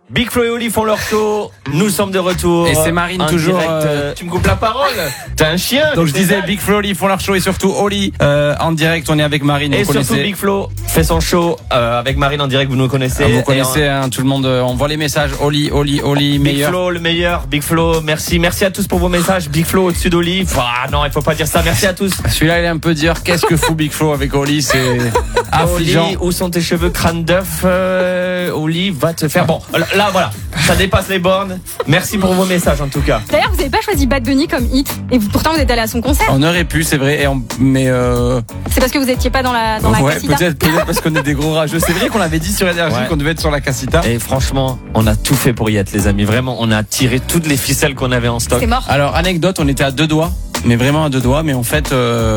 Big Flo et Oli font leur show. Nous sommes de retour. Et c'est Marine en toujours. direct. Tu me coupes la parole. T'es un chien. Donc je disais Big Flo et Oli font leur show et surtout Oli en direct. On est avec Marine. Et vous surtout connaissez. Big Flo fait son show avec Marine en direct. Vous nous connaissez. Vous connaissez tout le monde. On voit les messages. Oli Big meilleur. Flo le meilleur. Big Flo, merci à tous pour vos messages. Big Flo au-dessus d'Oli. Ah non, il faut pas dire ça. Merci à tous. Celui-là il est un peu dur. Qu'est-ce que fout Big Flo avec Oli? C'est affligeant. Oli, où sont tes cheveux crâne d'œuf? Oli va te faire. Bon, là voilà. Ça dépasse les bornes. Merci pour vos messages en tout cas. D'ailleurs, vous n'avez pas choisi Bad Bunny comme hit. Et pourtant, vous êtes allé à son concert. On aurait pu, c'est vrai. Mais C'est parce que vous n'étiez pas dans la ouais, casita. peut-être parce qu'on est des gros rageux. C'est vrai qu'on avait dit sur Énergie qu'on devait être sur la casita. Et franchement, on a tout fait pour y être, les amis. Vraiment, on a tiré toutes les ficelles qu'on avait en stock. C'est mort. Alors, anecdote, on était à 2 doigts. Mais vraiment à 2 doigts. Mais en fait,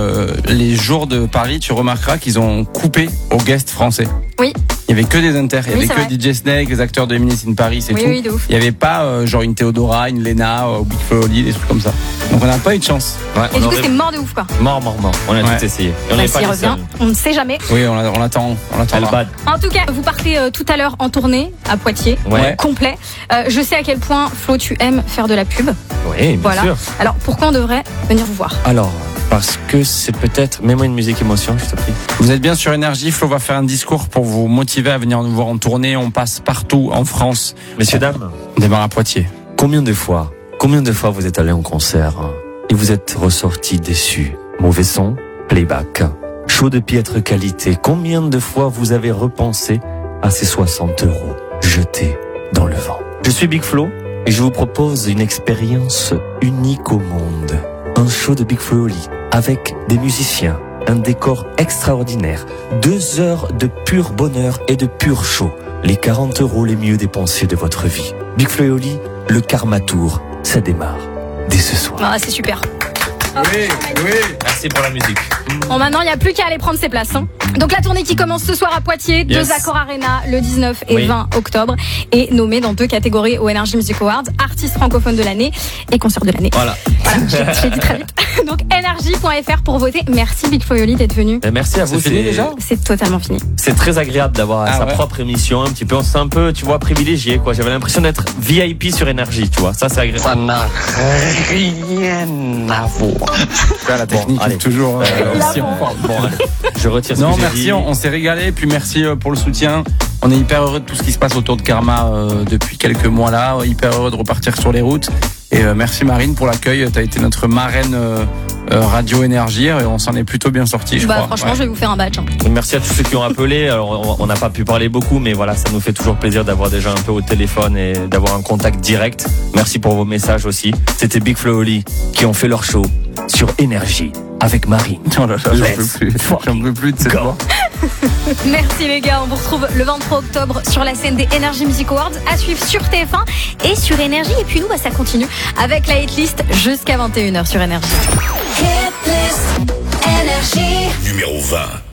les jours de Paris, tu remarqueras qu'ils ont coupé aux guests français. Oui. Il y avait que des inters. Il y Oui, avait que DJ Snake, les acteurs de Eminem in Paris, c'est Oui, tout. oui, de ouf. Il y avait pas genre une Théodora, une Lena, Big Flo Oli, des trucs comme ça. Donc on n'a pas eu de chance. Ouais, Et du coup, c'était mort de ouf, quoi. Mort. On a tout essayé. Et on Bah, n'est pas s'il les revient, seuls. on ne sait jamais. Oui, on l'attend. Elle bad. En tout cas, vous partez tout à l'heure en tournée à Poitiers, Ouais. complet. Je sais à quel point, Flo, tu aimes faire de la pub. Oui, bien Voilà. sûr. Alors, pourquoi on devrait venir vous voir? Alors, parce que c'est peut-être. Mets-moi une musique émotion, je te prie. Vous êtes bien sur Énergie. Flo va faire un discours pour vous motiver à venir nous voir en tournée. On passe partout en France. Messieurs, dames, On démarre à Poitiers. combien de fois vous êtes allé en concert et vous êtes ressorti déçu? Mauvais son, playback, show de piètre qualité. Combien de fois vous avez repensé à ces 60 € jetés dans le vent? Je suis Big Flo et je vous propose une expérience unique au monde. Un show de Big Flo et Oli avec des musiciens, un décor extraordinaire, 2 heures de pur bonheur et de pur show. Les 40 € les mieux dépensés de votre vie. Big Flo et Oli, le Karma Tour, ça démarre dès ce soir. Ah, c'est super. Oui. Merci pour la musique. Bon, maintenant, il n'y a plus qu'à aller prendre ses places. Hein. Donc, la tournée qui commence ce soir à Poitiers, Yes. 2 Accords Arena, le 19 et Oui. 20 octobre, et nommé dans 2 catégories au Energy Music Awards, artiste francophone de l'année et concert de l'année. Voilà. Voilà, j'ai dit très vite. Donc, energy.fr pour voter. Merci Big Flo et Oli d'être venu. Et merci à vous. C'est fini déjà? C'est totalement fini. C'est très agréable d'avoir Ah sa ouais. propre émission, un petit peu. On s'est un peu, tu vois, privilégié, quoi. J'avais l'impression d'être VIP sur Énergie, tu vois. Ça, c'est agréable. Ça n'a rien à voir. La technique allez. est toujours aussi en forme. Bon, allez. Je retire ce Non, que j'ai merci, dit. on s'est régalé. Puis merci pour le soutien. On est hyper heureux de tout ce qui se passe autour de Karma depuis quelques mois là. Hyper heureux de repartir sur les routes. Et merci Marine pour l'accueil. T'as été notre marraine Radio Énergie et on s'en est plutôt bien sorti, je crois. Franchement, Ouais. je vais vous faire un badge. Hein. Merci à tous ceux qui ont appelé. Alors, on n'a pas pu parler beaucoup, mais voilà, ça nous fait toujours plaisir d'avoir déjà un peu au téléphone et d'avoir un contact direct. Merci pour vos messages aussi. C'était Big Flo et Oli qui ont fait leur show sur Énergie avec Marine. Oh là là, j'en Let's peux plus. J'en peux plus de cette go. voix. Merci les gars, on vous retrouve le 23 octobre sur la scène des Energy Music Awards, à suivre sur TF1 et sur Énergie. Et puis nous, ça continue avec la hitlist jusqu'à 21h sur Énergie. Hit list, Énergie. Numéro 20.